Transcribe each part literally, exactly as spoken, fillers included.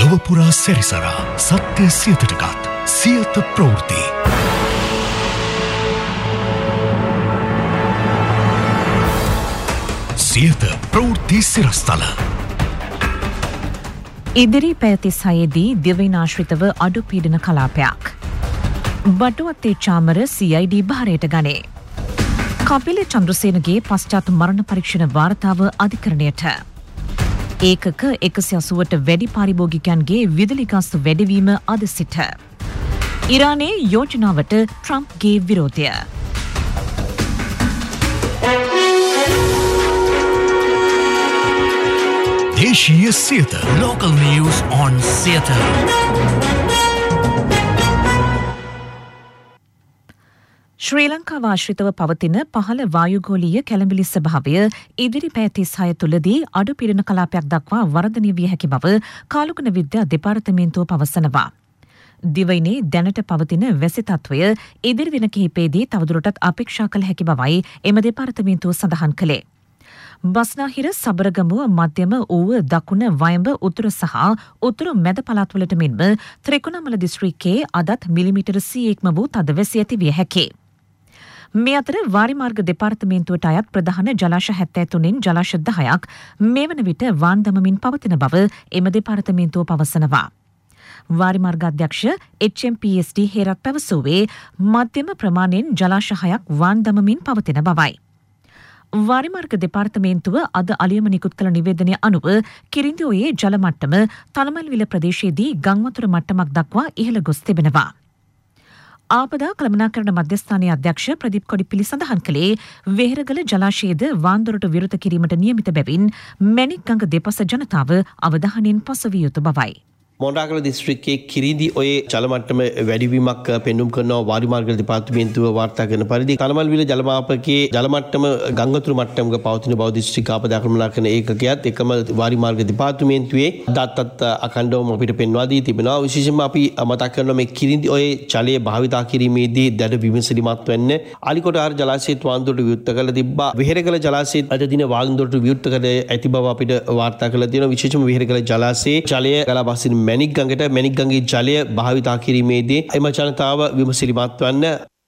ලොවපුරා සැරිසරා සත්‍ය සියතටගත් සියත ප්‍රවෘත්ති. සියත ප්‍රවෘත්ති සිරස්තල. ඉදිරි පැය තිස්හයේදී දිවයින ආශ්‍රිතව අඩු පීඩන කලාපයක්. බටුවත්තේ චාමර සී අයි ඩී භාරයට ගනේ. කපිල චන්ද්‍රසේනගේ පශ්චාත් මරණ පරීක්ෂණ වාර්තාව අධිකරණයට. ඒකක එකසිය අසූවට වැඩි පාරිභෝගිකයන්ගේ විදුලි ගාස්තු වැඩිවීම අද සිට. ඉරානයේ යෝජනාවට ට්‍රම්ප්ගේ විරෝධය. දේශීය Siyatha Local news on Siyatha. ශ්‍රී ලංකාව ආශ්‍රිතව පවතින පහළ වායුගෝලීය කැළඹිලි ස්වභාවය ඉදිරි පැය තිස්හය තුළදී අඩු පීඩන කලාපයක් දක්වා වර්ධනය විය හැකි බව කාලුගුණ විද්‍යා දෙපාර්තමේන්තුව පවසනවා. දිවයිනේ දැනට පවතින වැසි තත්ත්වය ඉදිරි දින කිහිපයේදී තවදුරටත් අපේක්ෂා කළ හැකි බවයි එම දෙපාර්තමේන්තුව සඳහන් කළේ. බස්නාහිර සබරගමුව මධ්‍යම ඌව දකුණ වයඹ උතුර සහ උතුරු මැද පළාත්වලට මෙන්ම ත්‍රිකුණාමල දිස්ත්‍රික්කයේ අදත් මිලිමීටර සීයක්ම වූ තද වැසි ඇති විය හැකියි. මේ අතර වාරිමාර්ග දෙපාර්තමේන්තුවට අයත් ප්‍රධාන ජලාශ හැත්තෑ තුනෙන් ජලාශ දහයක් මේ වන විට වාන් දමමින් පවතින බව එම දෙපාර්තමේන්තුව පවසනවා. වාරිමාර්ග අධ්‍යක්ෂ එච් එම් පී එස් ඩී හේරත් පැවසුවේ මධ්‍යම ප්‍රමාණයෙන් ජලාශ හයක් වාන් දමමින් පවතින බවයි. වාරිමාර්ග දෙපාර්තමේන්තුව අද අලියම නිකුත් කළ නිවේදනය අනුව කිරිඳිඔයේ ජල මට්ටම තනමල්විල ප්‍රදේශයේදී ගංවතුර මට්ටමක් දක්වා ඉහළ ගොස් තිබෙනවා. ආපදා කළමනාකරණ මධ්‍යස්ථානයේ අධ්‍යක්ෂ ප්‍රදීප් කොඩිපිලි සඳහන් කළේ වෙහෙරගල ජලාශයේද වාන්දොරට විරුත කිරීමට නියමිත බැවින් මැණික් ගඟ දෙපස ජනතාව අවධානයෙන් පසුවිය යුතු බවයි. මොණරාගල දිස්ත්‍රික්කයේ කිරිඳි ඔයේ ජල මට්ටම වැඩිවීමක් පෙන්눔 කරනවා වාරිමාර්ග දෙපාර්තමේන්තුව වාර්තා කරන පරිදි තනමල්විල ජල මාපකයේ ජල මට්ටම ගංගතුරු මට්ටමක පවතින බව දිස්ත්‍රික් ආපදා කළමනාකරණ ඒකකයත් එකම වාරිමාර්ග දෙපාර්තමේන්තුවේ දත්තත් අඛණ්ඩවම අපිට පෙන්වා දී තිබෙනවා. විශේෂයෙන්ම අපි මතක් කරනවා මේ කිරිඳි ඔයේ ජලය භාවිතා කිරීමේදී දැඩ විමසිලිමත් වෙන්න අලිකොටආර ජලාශයත් වාන්දොරට විවෘත කළ තිබ්බා. වෙහෙරගල ජලාශයත් අද දින වාන්දොරට විවෘත කර ඇති බව අපිට වාර්තා කරලා තියෙනවා. විශේෂයෙන්ම වෙහෙරගල ජලාශයේ ජලය ගලා බසින මැණික් ගඟට මැණික් ගඟේ ජලය භාවිතා කිරීමේදී එම ජනතාව විමසිලිමත් වන්න.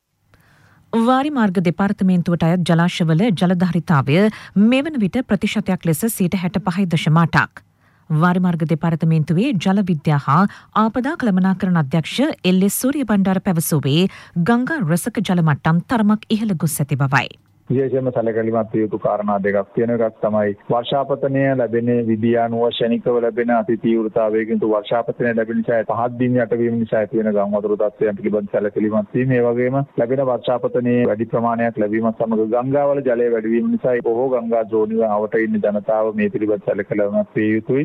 වාරිමාර්ග දෙපාර්තමේන්තුවට අයත් ජලාශවල ජලධාරිතාවය මේ වන විට ප්‍රතිශතයක් ලෙස සියයට හැට පහයි දශම අටක්. වාරිමාර්ග දෙපාර්තමේන්තුවේ ජල විද්‍යා හා ආපදා කළමනාකරණ අධ්‍යක්ෂ එල් එස් සූරියබණ්ඩාර පැවසුවේ ගංගා රසක ජල මට්ටම් තරමක් ඉහළ ගොස් ඇති බවයි. විශේෂයෙන්ම සැලකිලිමත් විය යුතු කාරණා දෙකක් තියෙන එකක් තමයි වර්ෂාපතනය ලැබෙන විදිය අනුව ශනිකව ලැබෙන අති තීව්‍රතාවයකින් තු වර්ෂාපතනය ලැබෙන නිසා පහත් දින යටවීම නිසා ඇති වෙන ගංගාවතුරු තත්ත්වයන් පිළිබඳ සැලකිලිමත් වීම ඒ වගේම ලැබෙන වර්ෂාපතනයේ වැඩි ප්‍රමාණයක් ලැබීමත් සමග ගංගාවල ජලය වැඩි වීම නිසා බොහෝ ගංගා ද්‍රෝණිව අවට ඉන්න ජනතාව මේ පිළිබඳ සැලකිලිමත් විය යුතුයි.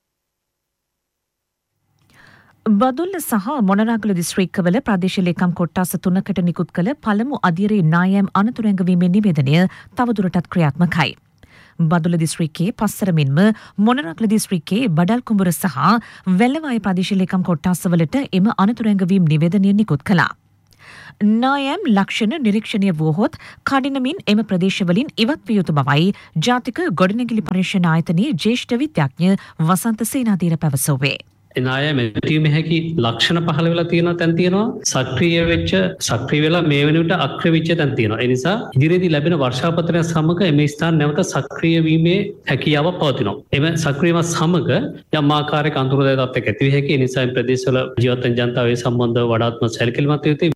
බදුල්ල සහ මොනරාගල දිස්ත්‍රික්කවල ප්‍රදේශීය ලේකම් කොට්ටාස තුනකට නිකුත් කළ පළමු අධීරේ නායම් අනතුරු ඇඟවීමේ නිවේදනය තවදුරටත් ක්‍රියාත්මකයි. බදුල්ල දිස්ත්‍රික්කයේ පස්සර මෙන්ම මොනරාගල දිස්ත්‍රික්කයේ බඩල් කුඹුර සහ වැල්ලවාය ප්‍රදේශීය ලේකම් කොට්ටාසවලට එම අනතුරු ඇඟවීම් නිවේදනය නිකුත් කළා. නායම් ලක්ෂණ නිරීක්ෂණය වුවහොත් කඩිනමින් එම ප්‍රදේශවලින් ඉවත් විය යුතු බවයි ජාතික ගොඩනැගිලි පරීක්ෂණ ආයතනයේ ජ්‍යෙෂ්ඨ විද්‍යාඥ වසන්ත සේනාධීර පැවසුවේ. එනාය මෙතීම හැකි ලක්ෂණ පහළ වෙලා තියෙනවා තැන් තියෙනවා සක්‍රීය වෙච්ච සක්‍රීය වෙලා මේ වෙන විට අක්‍රිය වෙච්ච තැන් තියෙනවා. ඒ නිසා ඉදිරියේදී ලැබෙන වර්ෂාපතනය සමග එම ස්ථාන නැවත සක්‍රීය වීමේ හැකියාව පවතිනවා. එම සක්‍රීය වීම සමග යම් ආකාරයක අන්තර්ජාල තත්ත්වයක් ඇති වෙ හැකි. ඒ නිසා මේ ප්‍රදේශවල ජීවත් වෙන ජනතාව ඒ සම්බන්ධව වඩාත්ම සැලකිලිමත් වෙ යුතුයි.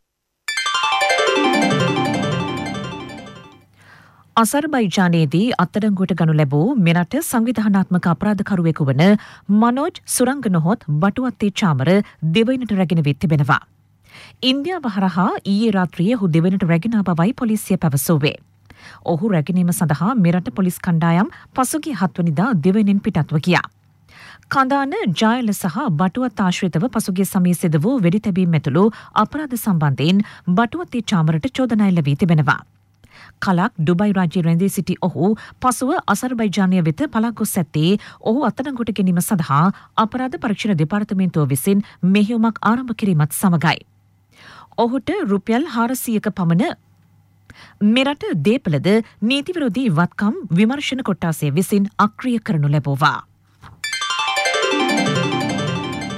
අසර්බයිජානයේදී අත්අඩංගුවට ගනු ලැබූ මෙරට සංවිධානාත්මක අපරාධකරුවෙකු වන මනෝජ් සුරංගනොහොත් බටුවත්තේ චාමර දෙවයිනට රැගෙන වෙත් තිබෙනවා. ඉන්දියාව හරහා ඊයේ රාත්‍රියේ ඔහු දෙවයිනට රැගෙන ආ බවයි පොලිසිය පැවසුවේ. ඔහු රැගෙනීම සඳහා මෙරට පොලිස් කණ්ඩායම් පසුගිය හත්වැනිදා දෙවයිනෙන් පිටත්ව ගියා. කඳාන ජායල සහ බටුවත් ආශ්‍රිතව පසුගිය සමයේ සිදු වූ වෙඩි තැබීම් ඇතුළු අපරාධ සම්බන්ධයෙන් බටුවත්තේ චාමරට චෝදනා එල්ල වී තිබෙනවා. කලක් ඩුබයි රාජ්‍යයේ රැඳී සිටි ඔහු පසුව අසර්බයිජානය වෙත පලා ගොස් ඇත්තේ ඔහු අත්අඩංගුවට ගැනීම සඳහා අපරාධ පරීක්ෂණ දෙපාර්තමේන්තුව විසින් මෙහෙයුමක් ආරම්භ කිරීමත් සමගයි. ඔහුට රුපියල් හාරසියක පමණ මෙරට දේපලද නීති විරෝධී වත්කම් විමර්ශන කොට්ටාසය විසින් අක්‍රිය කරනු ලැබුවා.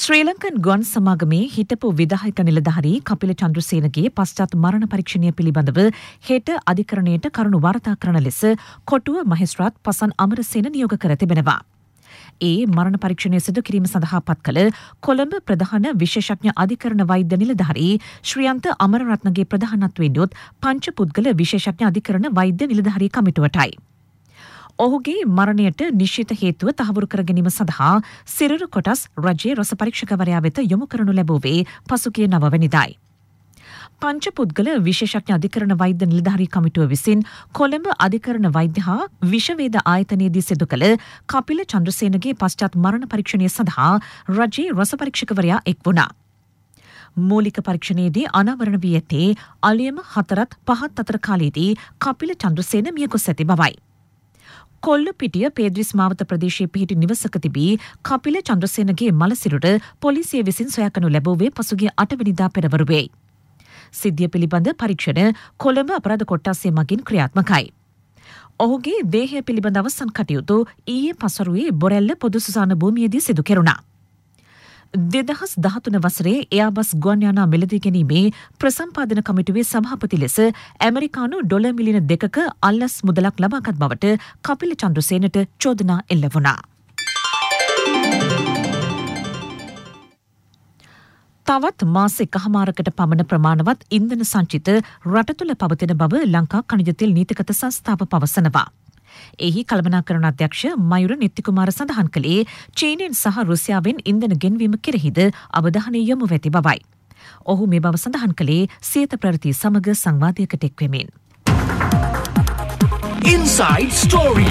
ශ්‍රී ලංකන් ගුවන් සමාගමේ හිටපු විධායක නිලධාරී කපිල චන්ද්‍රසේනගේ පශ්චාත් මරණ පරීක්ෂණය පිළිබඳව හෙට අධිකරණයට කරුණු වාර්තා කරන ලෙස කොටුව මහේස්ත්‍රාත් පසන් අමරසේන නියෝග කර තිබෙනවා. ඒ මරණ පරීක්ෂණය සිදු කිරීම සඳහා පත් කළ කොළඹ ප්‍රධාන විශේෂඥ අධිකරණ වෛද්‍ය නිලධාරී ශ්‍රියන්ත අමරරත්නගේ ප්‍රධානත්වයෙන් යුත් පංච පුද්ගල විශේෂඥ අධිකරණ වෛද්‍ය නිලධාරී කමිටුවටයි. ඔහුගේ මරණයට නිශ්චිත හේතුව තහවුරු කර ගැනීම සඳහා සිරුරු කොටස් රජයේ රස පරීක්ෂකවරයා වෙත යොමු කරනු ලැබුවේ පසුගිය නවවැනිදායි. පංච පුද්ගල විශේෂඥ අධිකරණ වෛද්‍ය නිලධාරී කමිටුව විසින් කොළඹ අධිකරණ වෛද්‍ය හා විෂවේද ආයතනයේදී සිදු කළ කපිල චන්ද්‍රසේනගේ පශ්චාත් මරණ පරීක්ෂණය සඳහා රජයේ රස පරීක්ෂකවරයා එක් වුණා. මූලික පරීක්ෂණයේදී අනාවරණ වී ඇත්තේ අලියම හතරත් පහත් අතර කාලයේදී කපිල චන්ද්‍රසේන මියගොස් ඇති බවයි. කොල්ලපිටිය පේද්‍රිස් මාවත ප්‍රදේශයේ පිහිටි නිවසක තිබී කපිල චන්ද්‍රසේනගේ මලසිරුර පොලිසිය විසින් සොයාගනු ලැබුවේ පසුගිය අටවැනිදා පෙරවරුවේ. සිද්ධිය පිළිබඳ පරීක්ෂණ කොළඹ අපරාධ කොට්ටාසය මගින් ක්‍රියාත්මකයි. ඔහුගේ දේහය පිළිබඳ අවසන් කටයුතු ඊයේ පසරුවේ බොරැල්ල පොදු සුසාන භූමියේදී සිදු කෙරුණා. දෙදහස් දහතුන වසරේ එයාබස් ගුවන් යානා මිලදී ගැනීමේ ප්‍රසම්පාදන කමිටුවේ සභාපති ලෙස ඇමරිකානු ඩොලර් මිලියන දෙකක අල්ලස් මුදලක් ලබාගත් බවට කපිල චන්ද්‍රසේනට චෝදනා එල්ල වුණා. තවත් මාස එකහමාරකට පමණ ප්‍රමාණවත් ඉන්ධන සංචිත රට තුළ පවතින බව ලංකා ඛනිජ තෙල් නීතිගත සංස්ථාව පවසනවා. එහි කළමනාකරණ අධ්‍යක්ෂ මයුර නිත්තිකුමාර සඳහන් කළේ චීනයෙන් සහ රුසියාවෙන් ඉන්ධන ගෙන්වීම කෙරෙහිද අවධානය යොමු වෙති බවයි. ඔහු මේ බව සඳහන් කළේ සියත ප්‍රවෘත්ති සමග සංවාදයකට එක්වෙමින්. Inside Story.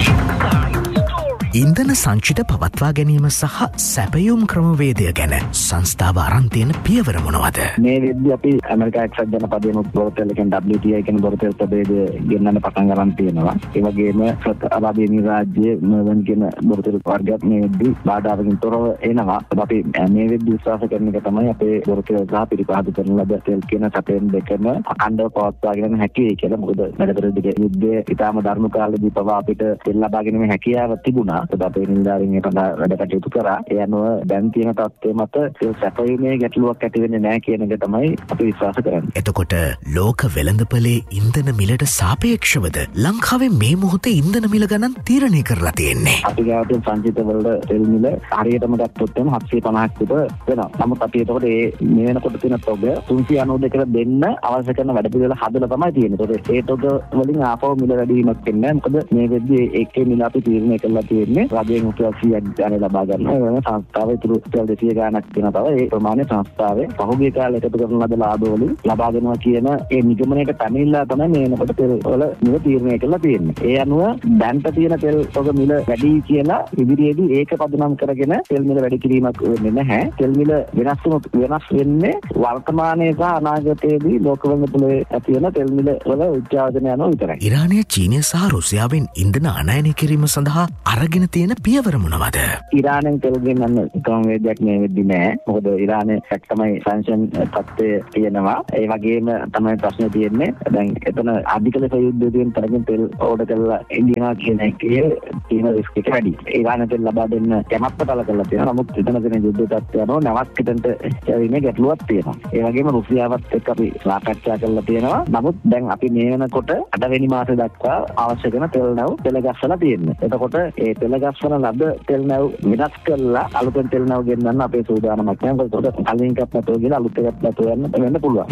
ඉන්ධන සංචිත පවත්වා ගැනීම සහ සැපයුම් ක්‍රමවේදය ගැන සංස්ථාව අරන් තියෙන පියවර මොනවද? මේ වෙද්දී අපි ඇමරිකා එක්සත් ජනපදයේ බොරතෙල් කියන W T I කියන බොරතෙල් ප්‍රභේදය ගෙන්නන්න පටන් ගන්න තියෙනවා. ඒ වගේම අරාබිය රාජ්‍යයේ මෙවන් කියන බොරතෙල් වර්ගයක් මේ වෙද්දී බාධාකින් තොරව එනවා. අපි මේ වෙද්දී විශ්වාස කරන එක තමයි අපේ බොරතෙල් සහ පිරිපහදු කරන ලද තෙල් කියන සැපෙන් දෙකම අඛණ්ඩව පවත්වාගෙන හැකි කියලා. මොකද වැඩපිළිවෙලේ යුද්ධයේ ඊටාම ධර්ම කාලෙදී පවා අපිට තෙල් ලබා ගැනීමේ හැකියාව තිබුණා. අපේ නිලධාරීන් ඒකට වැඩ කටයුතු කරා. ඒ අනුව දැන් තියෙන තත්ත්වය මත සැපයීමේ ගැටලුවක් ඇති වෙන්නේ නැහැ කියන එක තමයි අපි විශ්වාස කරන්නේ. එතකොට ලෝක වෙළඳපොලේ ඉන්ධන මිලට සාපේක්ෂවද ලංකාවේ මේ මොහොතේ ඉන්ධන මිල ගණන් තීරණය කරලා තියෙන්නේ? අපි ගාවට සංචිත වල තෙල් මිල හරියටම ගත්තොත් එම හත්සිය පනහක් විතර වෙනවා. නමුත් අපි එතකොට මේ මේ වෙනකොට තියෙන තොග තුන්සිය අනූදෙකට දෙන්න අවශ්‍ය කරන වැඩපිළිවෙල හදලා තමයි තියෙන්නේ. ඒතකොට ඒ තොග වලින් ආපහු මිල වැඩි වීමක් වෙන්නේ නැහැ. මොකද මේ වෙද්දී ඒකේ මිල අපි තීරණය කරලා තියෙන්නේ රජයෙන් රුපියල් සියයක් ගානේ ලබා ගන්න. ඒ වෙන සංස්ථාවේ ඉතුරු රුපියල් දෙසිය ගානක් තියෙන බව ඒ ප්‍රමාණය සංස්ථාවේ පහුගිය කාලේ එකතු කරන ලද ලාභ වලින් ලබා දෙනවා කියන ඒ නිගමනයට පැමිණලා තමයි මේ වෙනකොට තෙල් වල මිල තීරණය කරලා තියෙන්නේ. ඒ අනුව දැන්ට තියෙන තෙල් තොග මිල වැඩි කියලා ඉදිරියේදී ඒක පදනම් කරගෙන තෙල් මිල වැඩි කිරීමක් වෙන්නේ නැහැ. තෙල් මිල වෙනස් වුණොත් වෙනස් වෙන්නේ වර්තමානයේ සහ අනාගතයේදී ලෝක වෙළඳපොලේ ඇති වෙන තෙල් මිල වල උච්චාවචන යනවා විතරයි. ඉරානය චීනය සහ රුසියාවෙන් ඉන්ධන අනයනය කිරීම සඳහා අරගෙන තියෙන පියවර මොනවද? ඉරානයෙන් තෙල් ගෙන්නන්න ක්‍රමවේදයක් මේ වෙද්දී නැහැ. මොකද ඉරානයේ තමයි සැන්ක්ෂන් තත්ත්වය තියෙනවා. ඒ වගේම තමයි ප්‍රශ්නේ තියෙන්නේ. දැන් එතන අධික ලෙස යුද්ධයෙන් තරකින් තෙල් ඕඩර් කරලා ඉන්දියාව කියන එකේ තියෙන රිස්ක් එක වැඩි. ඉරානයට තෙල් ලබා දෙන්න කැමැත්ත පළ කරලා තියෙනවා. නමුත් එතන තියෙන යුද්ධ තත්ත්වය අනුව නැවක් හිතෙන්ට යැවීමේ ගැටලුවක් තියෙනවා. ඒ වගේම රුසියාවත් එක්ක අපි සාකච්ඡා කරලා තියෙනවා. නමුත් දැන් අපි මේ වෙනකොට අටවෙනි මාසේ දක්වා අවශ්‍ය කරන තෙල් නැව් පෙළ ගස්සලා තියෙනවා. එතකොට ඒ පෙළ ගස්වන ලද තෙල් නැව් වෙනස් කරලා අලුතෙන් තෙල් නැව් ගෙන්නන්න අපේ සූදානමක් නැහැ. මොකද කලින් එකක් නැතෝ කියලා අලුත් එකක් නැතෝ යන්න වෙන්න පුළුවන්.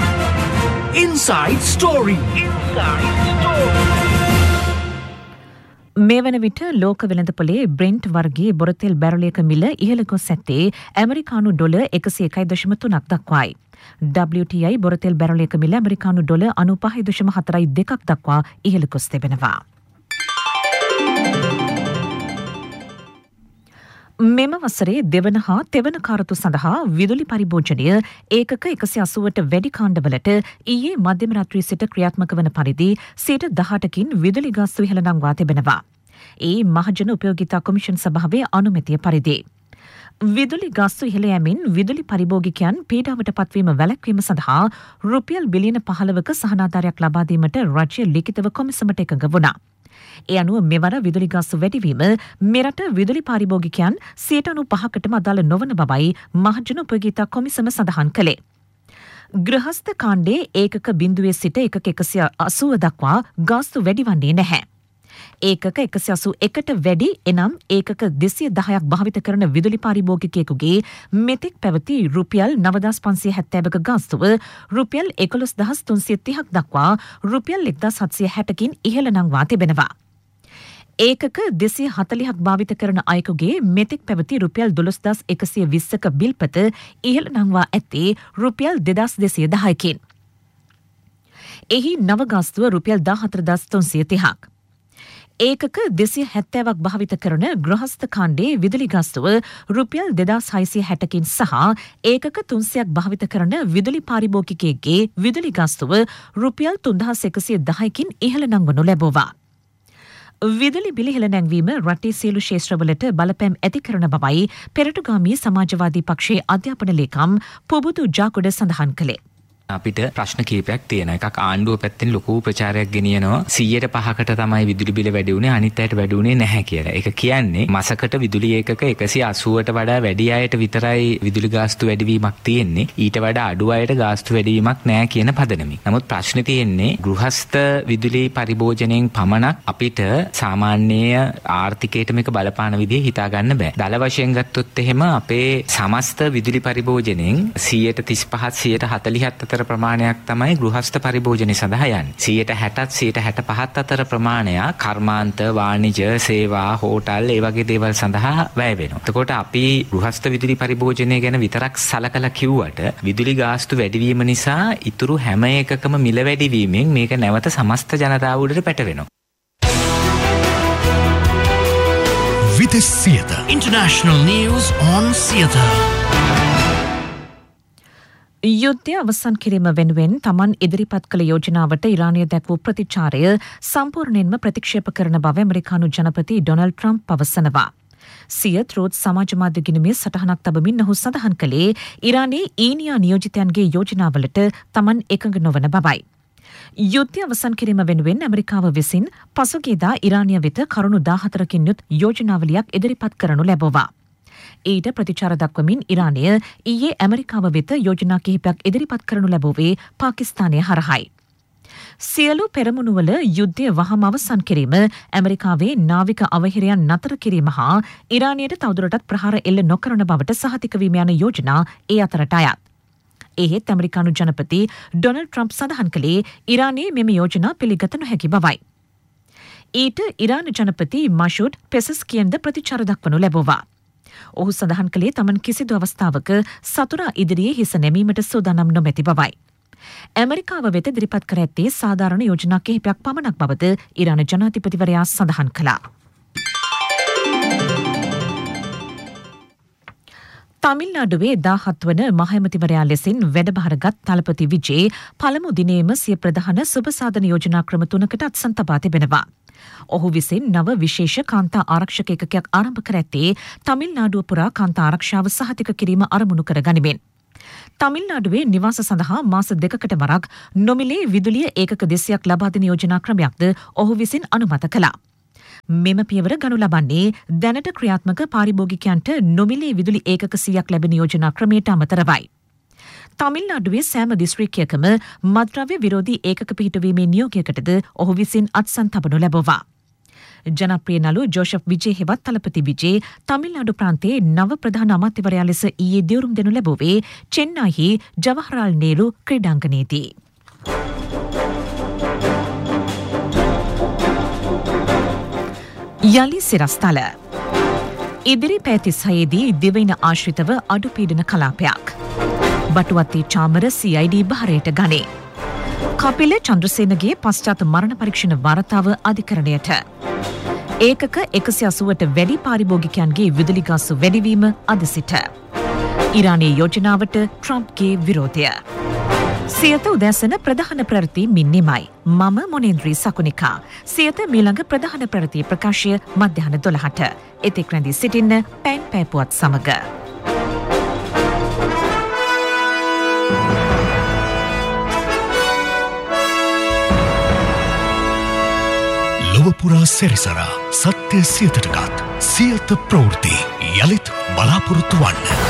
Inside Story. Inside Story. මේ වන විට ලෝක වෙළඳපොලේ බ්‍රෙන්ට් වර්ගයේ බොරතෙල් බැරලයක මිල ඉහළ ගොස් ඇත්තේ ඇමරිකානු ඩොලර් එකසිය එකයි දශම තුනක් දක්වායි. W T I බොරතෙල් බැරලයක මිල ඇමරිකානු ඩොලර් අනූපහයි දශම හතරයි දෙකක් දක්වා ඉහළ ගොස් තිබෙනවා. මෙම වසරේ දෙවන හා තෙවන කාරතු සඳහා විදුලි පරිභෝජනය ඒකක එකසිය අසූවට වැඩි කාණ්ඩවලට ඊයේ මධ්‍යම රාත්‍රියේ සිට ක්‍රියාත්මක වන පරිදි සියයට දහඅටකින් විදුලි ගාස්තු ඉහළ නංවා තිබෙනවා. ඒ මහජන උපයෝගිතා කොමිෂන් සභාවේ අනුමැතිය පරිදි. විදුලි ගාස්තු ඉහළ යෑමෙන් විදුලි පරිභෝගිකයන් පීඩාවට පත්වීම වැළැක්වීම සඳහා රුපියල් බිලියන පහළවක සහනාධාරයක් ලබා දීමට රජය ලිඛිතව කොමිසමට එකඟ වුණා. ඒ අනුව මෙවර විදුලි ගාස්තු වැඩිවීම මෙරට විදුලි පාරිභෝගිකයන් සියයට අනූපහකටම අදාළ නොවන බවයි මහජන උපයෝගීතා කොමිසම සඳහන් කළේ. ගෘහස්ත කාණ්ඩේ ඒකක බිඳුවේ සිට එකක එකසිය අසූව දක්වා ගාස්තු වැඩිවන්නේ නැහැ. ඒකක එකසිය අසූ එකට වැඩි එනම් ඒකක දෙසිය දහයක් භාවිත කරන විදුලි පාරිභෝගිකයෙකුගේ මෙතෙක් පැවති රුපියල් නවදාස් පන්සිය හැත්තෑවක ගාස්තුව රුපියල් එකොළොස් දහස් තුන්සිය තිහක් දක්වා රුපියල් එක්දාස් හත්සිය හැටකින් ඉහළ නංවා තිබෙනවා. ඒකක දෙසිය හතළිහක් භාවිත කරන අයෙකුගේ මෙතෙක් පැවති රුපියල් දොළොස්දාස් එකසිය විස්සක බිල්පත ඉහළ නංවා ඇත්තේ රුපියල් දෙදාස් දෙසිය දහයකින්. එහි නව ගාස්තුව රුපියල් දාහතරදාස් තුන්සිය තිහක්. ඒකක දෙසිය හැත්තෑවක් භාවිත කරන ගෘහස්ත කාණ්ඩේ විදුලි ගාස්තුව රුපියල් දෙදාස් හයසිය හැටකින් සහ ඒකක තුන්සියක් භාවිත කරන විදුලි පාරිභෝගිකයෙක්ගේ විදුලි ගාස්තුව රුපියල් තුන්දහස් එකසිය දහයකින් ඉහළ නංවනු ලැබුවා. විදුලි බිල ඉහළ නැංවීම රටේ සියලු ක්ෂේත්‍රවලට බලපෑම් ඇති කරන බවයි පෙරටුගාමී සමාජවාදී පක්ෂයේ අධ්‍යාපන ලේකම් පුබුදු ජාකොඩ සඳහන් කළේ. අපිට ප්‍රශ්න කීපයක් තියෙනවා. එකක් ආණ්ඩුව පැත්තෙන් ලොකු ප්‍රචාරයක් ගෙනියනවා සියයට පහකට තමයි විදුලි බිල වැඩි වුණේ අනිත් අයට වැඩි වුණේ නැහැ කියලා. ඒක කියන්නේ මාසකට විදුලි ඒකක එකසිය අසූවට වඩා වැඩි අයට විතරයි විදුලි ගාස්තු වැඩිවීමක් තියෙන්නේ. ඊට වඩා අඩු අයට ගාස්තු වැඩිවීමක් නැහැ කියන පදනමින්. නමුත් ප්‍රශ්නේ තියෙන්නේ ගෘහස්ත විදුලි පරිභෝජනයෙන් පමණක් අපිට සාමාන්‍ය ආර්ථිකයට මේක බලපාන විදිහ හිතා ගන්න බෑ. දල වශයෙන් ගත්තොත් එහෙම අපේ සමස්ත විදුලි පරිභෝජනයෙන් සියයට තිස්පහත් සියයට හතළිහත් අතර ප්‍රමාණයක් තමයි ගෘහස්ත පරිභෝජනය සඳහා යන්නේ. සියයට හැටත් සියයට හැටපහත් අතර ප්‍රමාණයක් කර්මාන්ත, වාණිජ, සේවා, හෝටල් ඒ වගේ දේවල් සඳහා වැය වෙනවා. එතකොට අපි ගෘහස්ත විදුලි පරිභෝජනය ගැන විතරක් සලකලා කිව්වට විදුලි ගාස්තු වැඩිවීම නිසා ඉතුරු හැම එකකම මිල වැඩිවීමෙන් මේක නැවත සමස්ත ජනතාව උඩට පැටවෙනවා. Vides Theatre. International news on theatre. යුද්ධය අවසන් කිරීම වෙනුවෙන් තමන් ඉදිරිපත් කළ යෝජනාවට ඉරානය දැක්වූ ප්‍රතිචාරය සම්පූර්ණයෙන්ම ප්‍රතික්ෂේප කරන බව ඇමරිකානු ජනපති ඩොනල්ඩ් ට්‍රම්ප් පවසනවා. සිය ත්‍රෝත් සමාජ මාධ්‍ය ගිණුමේ සටහනක් තබමින් ඔහු සඳහන් කළේ ඉරානයේ ඊනියා නියෝජිතයන්ගේ යෝජනාවලට තමන් එකඟ නොවන බවයි. යුද්ධය අවසන් කිරීම වෙනුවෙන් ඇමරිකාව විසින් පසුගියදා ඉරානය වෙත කරුණු දාහතරකින් යුත් යෝජනාවලියක් ඉදිරිපත් කරනු ලැබුවා. ඊට ප්‍රතිචාර දක්වමින් ඉරානය ඊයේ ඇමරිකාව වෙත යෝජනා කිහිපයක් ඉදිරිපත් කරනු ලැබුවේ පාකිස්තානය හරහායි. සියලු පෙරමුණුවල යුද්ධය වහම අවසන් කිරීම, ඇමරිකාවේ නාවික අවහිරයන් නතර කිරීම හා ඉරානයට තවදුරටත් ප්‍රහාර එල්ල නොකරන බවට සහතික වීම යන යෝජනා ඒ අතරට අයත්. එහෙත් ඇමරිකානු ජනපති ඩොනල්ඩ් ට්‍රම්ප් සඳහන් කළේ ඉරානයේ මෙම යෝජනා පිළිගත නොහැකි බවයි. ඊට ඉරාන ජනපති මෂූඩ් පෙසස්කියන්ද ප්‍රතිචාර දක්වනු ලැබුවා. ඔහු සඳහන් කළේ තමන් කිසිදු අවස්ථාවක සතුරා ඉදිරියේ හිස නැමීමට සූදානම් නොමැති බවයි. ඇමරිකාව වෙත ඉදිරිපත් කර ඇත්තේ සාධාරණ යෝජනා කිහිපයක් පමණක් බවද ඉරාන ජනාධිපතිවරයා සඳහන් කළා. තමිල්නාඩුවේ දාහත් වන මහඇමතිවරයා ලෙසින් වැඩභාරගත් තලපති විජේ පළමු දිනේම සිය ප්‍රධාන සුබසාධන යෝජනා ක්‍රම තුනකට අත්සන් තබා තිබෙනවා. ඔහු විසින් නව විශේෂ කාන්තා ආරක්ෂක ඒකකයක් ආරම්භ කර ඇත්තේ තමිල්නාඩුව පුරා කාන්තා ආරක්ෂාව සහතික කිරීම අරමුණු කර ගනිමින්. තමිල්නාඩුවේ නිවාස සඳහා මාස දෙකකට වරක් නොමිලේ විදුලිය ඒකක දෙසයක් ලබා දෙන යෝජනා ක්‍රමයක්ද ඔහු විසින් අනුමත කළා. මෙම පියවර ගනු ලබන්නේ දැනට ක්‍රියාත්මක පාරිභෝගිකයන්ට නොමිලේ විදුලි ඒකක සියයක් ලැබෙන යෝජනා ක්‍රමයට අමතරවයි. තමිල්නාඩුවේ සෑම දිස්ත්‍රික්කයකම මද්‍රව්‍ය විරෝධී ඒකක පිහිටුවීමේ නියෝගයකටද ඔහු විසින් අත්සන් තබනු ලැබුවා. ජනප්‍රිය නළු ජෝෂප් විජේ හෙවත් තලපති විජේ තමිල්නාඩු ප්‍රාන්තයේ නව ප්‍රධාන අමාත්‍යවරයා ලෙස ඊයේ දියුරුම් දෙනු ලැබුවේ චෙන්නයිහි ජවහරලාල් නේරු ක්‍රීඩාංගණයේදී. යලි සිරස්තල ඉදිරි පැය තිස්හයේදී දිවයින ආශ්‍රිතව අඩු පීඩන කලාපයක්. බටුවත්තේ චාමර සී අයි ඩී භාරයට ගනේ. කපිල චන්ද්‍රසේනගේ පශ්චාත් මරණ පරීක්ෂණ වාර්තාව අධිකරණයට. ඒකක එකසිය අසූවට වැඩි පාරිභෝගිකයන්ගේ විදුලි ගාස්තු වැඩිවීම අද සිට. ඉරානයේ යෝජනාවට ට්‍රම්ප්ගේ විරෝධය. සියත උදැසන ප්‍රධාන ප්‍රවෘත්ති මින්නෙමයි. මම මොනේන්ද්‍රී සකුනිකා. සියත මීළඟ ප්‍රධාන ප්‍රවෘත්ති ප්‍රකාශය මධ්‍යහන දොළහට. එතෙක් රැඳී සිටින්න පැන් පැපුවත් සමග. ලොවපුරා සැරිසරා සත්‍ය සියතටගත් සියත ප්‍රවෘත්ති යළිත් බලාපොරොත්තු වන්න.